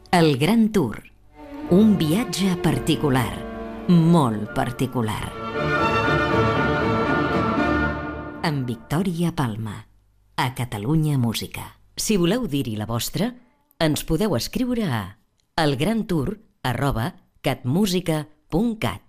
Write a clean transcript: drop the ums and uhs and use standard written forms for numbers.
El Gran Tour. Un viatge particular, molt particular. Amb Victòria Palma, a Catalunya Música. Si voleu dir-hi la vostra, ens podeu escriure a elgrantour@catmusica.cat.